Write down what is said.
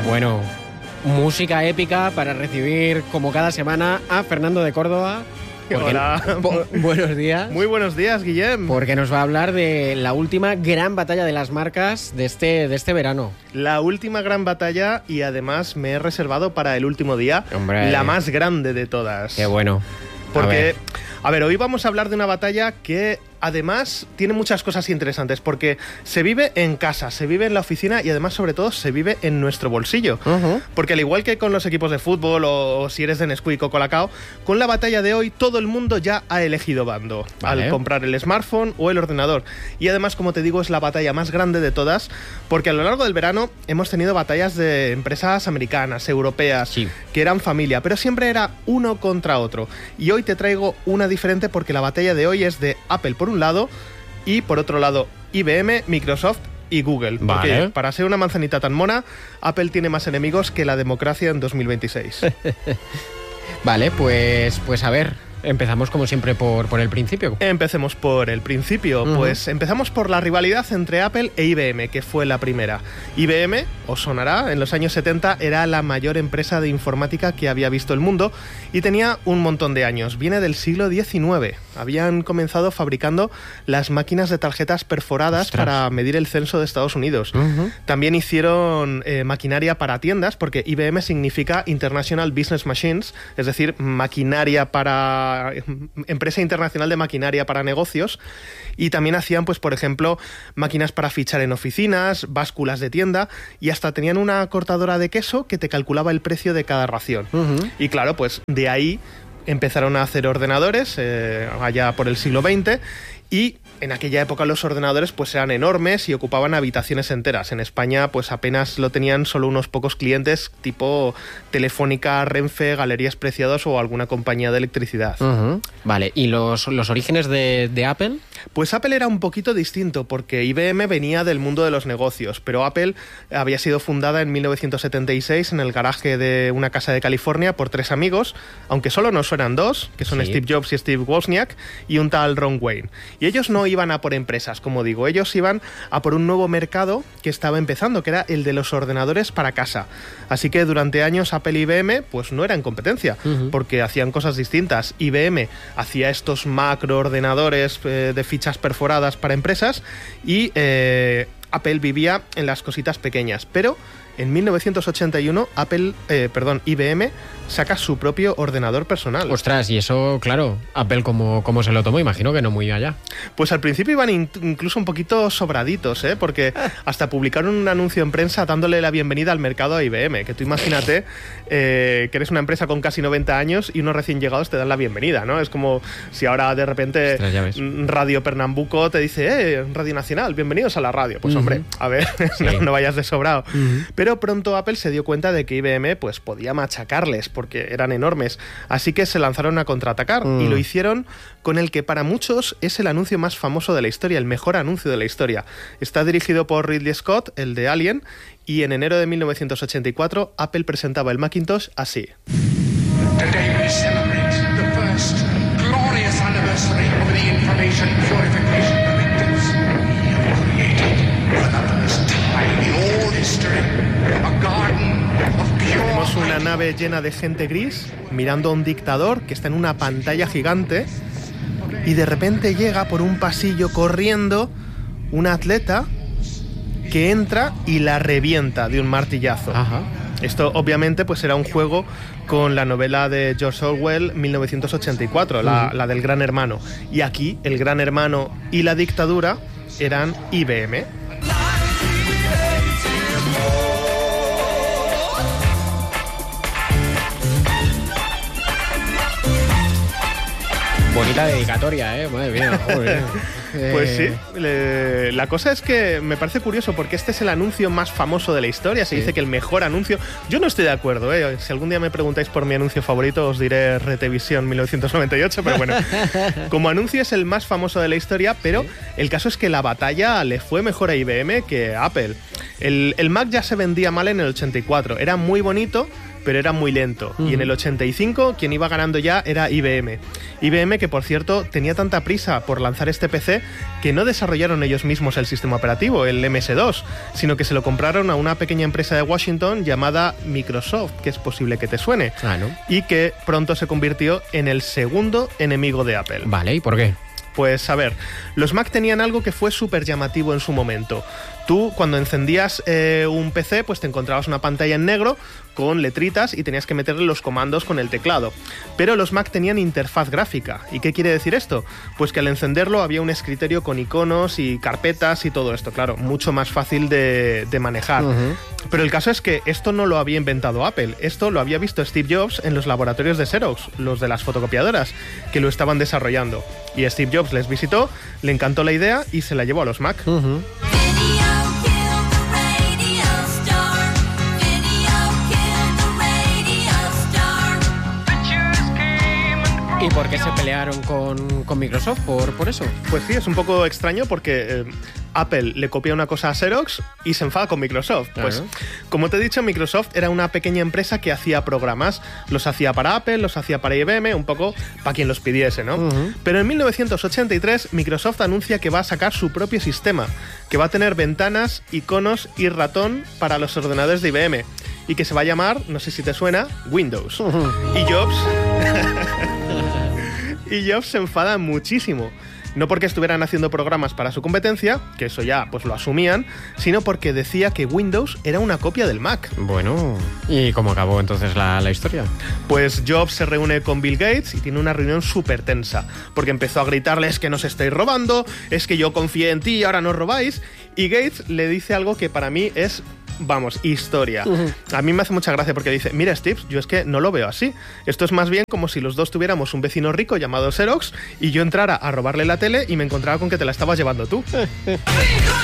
Bueno, música épica para recibir como cada semana a Fernando de Córdoba. Hola. Buenos días. Muy buenos días, Guillem. Porque nos va a hablar de la última gran batalla de las marcas de este verano. La última gran batalla, y además me he reservado para el último día, Hombre, la más grande de todas. Qué bueno. Porque, a ver, hoy vamos a hablar de una batalla que además tiene muchas cosas interesantes, porque se vive en casa, se vive en la oficina y además, sobre todo, se vive en nuestro bolsillo. Porque al igual que con los equipos de fútbol o si eres de Nesquik o Colacao, con la batalla de hoy todo el mundo ya ha elegido bando al comprar el smartphone o el ordenador. Y además, como te digo, es la batalla más grande de todas, porque a lo largo del verano hemos tenido batallas de empresas americanas, europeas, que eran familia, pero siempre era uno contra otro. Y hoy te traigo una diferente porque la batalla de hoy es de Apple por un lado y por otro lado IBM, Microsoft y Google. Porque para ser una manzanita tan mona, Apple tiene más enemigos que la democracia en 2026. Vale, pues a ver, empezamos como siempre por el principio. Empecemos por el principio. Pues empezamos por la rivalidad entre Apple e IBM, que fue la primera. IBM, os sonará, en los años 70 era la mayor empresa de informática que había visto el mundo y tenía un montón de años. Viene del siglo XIX. Habían comenzado fabricando las máquinas de tarjetas perforadas para medir el censo de Estados Unidos. También hicieron maquinaria para tiendas, porque IBM significa International Business Machines, es decir, maquinaria para empresa internacional de maquinaria para negocios. Y también hacían, pues por ejemplo, máquinas para fichar en oficinas, básculas de tienda, y hasta tenían una cortadora de queso que te calculaba el precio de cada ración. Y claro, pues de ahí empezaron a hacer ordenadores allá por el siglo XX, y en aquella época los ordenadores pues eran enormes y ocupaban habitaciones enteras. En España pues apenas lo tenían solo unos pocos clientes, tipo Telefónica, Renfe, Galerías Preciados o alguna compañía de electricidad. Vale, ¿y los orígenes de Apple? Pues Apple era un poquito distinto, porque IBM venía del mundo de los negocios, pero Apple había sido fundada en 1976 en el garaje de una casa de California por 3 amigos, aunque solo nos eran 2, que son Steve Jobs y Steve Wozniak, y un tal Ron Wayne. Y ellos no iban a por empresas, como digo, ellos iban a por un nuevo mercado que estaba empezando, que era el de los ordenadores para casa. Así que durante años Apple y IBM pues no eran competencia, porque hacían cosas distintas. IBM hacía estos macroordenadores de fichas perforadas para empresas y Apple vivía en las cositas pequeñas, pero en 1981 IBM saca su propio ordenador personal. Ostras, y eso, claro, Apple ¿cómo se lo tomó? Imagino que no muy allá. Pues al principio iban incluso un poquito sobraditos, porque hasta publicaron un anuncio en prensa dándole la bienvenida al mercado a IBM, que tú imagínate que eres una empresa con casi 90 años y unos recién llegados te dan la bienvenida, ¿no? Es como si ahora de repente Radio Pernambuco te dice Radio Nacional, bienvenidos a la radio. Pues hombre, a ver, no vayas de sobrado. Pero pronto Apple se dio cuenta de que IBM pues podía machacarles porque eran enormes, así que se lanzaron a contraatacar y lo hicieron con el que para muchos es el anuncio más famoso de la historia, el mejor anuncio de la historia. Está dirigido por Ridley Scott, el de Alien, y en enero de 1984 Apple presentaba el Macintosh así. Today we celebrate the first glorious anniversary of the information purification directives. We have created for the first time in all history a garden of pure. Tenemos una nave llena de gente gris mirando a un dictador que está en una pantalla gigante y de repente llega por un pasillo corriendo una atleta que entra y la revienta de un martillazo. Esto obviamente pues era un juego con la novela de George Orwell 1984, la del Gran Hermano. Y aquí el Gran Hermano y la dictadura eran IBM. Bonita dedicatoria, madre mía. Joder. Pues sí, la cosa es que me parece curioso porque este es el anuncio más famoso de la historia, se dice que el mejor anuncio. Yo no estoy de acuerdo, si algún día me preguntáis por mi anuncio favorito os diré Retevisión 1998, pero bueno, como anuncio es el más famoso de la historia, pero el caso es que la batalla le fue mejor a IBM que a Apple. El Mac ya se vendía mal en el 84, era muy bonito, pero era muy lento. Y en el 85 quien iba ganando ya era IBM. IBM, que por cierto tenía tanta prisa por lanzar este PC fue que no desarrollaron ellos mismos el sistema operativo, el MS-2, sino que se lo compraron a una pequeña empresa de Washington llamada Microsoft, que es posible que te suene, y que pronto se convirtió en el segundo enemigo de Apple. Vale, ¿y por qué? Pues a ver, los Mac tenían algo que fue súper llamativo en su momento. Tú, cuando encendías un PC, pues te encontrabas una pantalla en negro con letritas y tenías que meterle los comandos con el teclado. Pero los Mac tenían interfaz gráfica. ¿Y qué quiere decir esto? Pues que al encenderlo había un escritorio con iconos y carpetas y todo esto. Claro, mucho más fácil de manejar. Pero el caso es que esto no lo había inventado Apple. Esto lo había visto Steve Jobs en los laboratorios de Xerox, los de las fotocopiadoras, que lo estaban desarrollando. Y Steve Jobs les visitó, le encantó la idea y se la llevó a los Mac. ¿Y por qué se pelearon con Microsoft por eso? Pues sí, es un poco extraño porque Apple le copia una cosa a Xerox y se enfada con Microsoft. Claro. Pues, como te he dicho, Microsoft era una pequeña empresa que hacía programas. Los hacía para Apple, los hacía para IBM, un poco para quien los pidiese, ¿no? Pero en 1983 Microsoft anuncia que va a sacar su propio sistema, que va a tener ventanas, iconos y ratón para los ordenadores de IBM y que se va a llamar, no sé si te suena, Windows. Y Jobs se enfada muchísimo. No porque estuvieran haciendo programas para su competencia, que eso ya pues lo asumían, sino porque decía que Windows era una copia del Mac. Bueno, ¿y cómo acabó entonces la historia? Pues Jobs se reúne con Bill Gates y tiene una reunión súper tensa, porque empezó a gritarles que nos estáis robando, es que yo confié en ti y ahora nos robáis, y Gates le dice algo que para mí es... Vamos, historia. A mí me hace mucha gracia porque dice, mira Steve, yo es que no lo veo así. Esto es más bien como si los dos tuviéramos un vecino rico llamado Xerox y yo entrara a robarle la tele y me encontrara con que te la estabas llevando tú.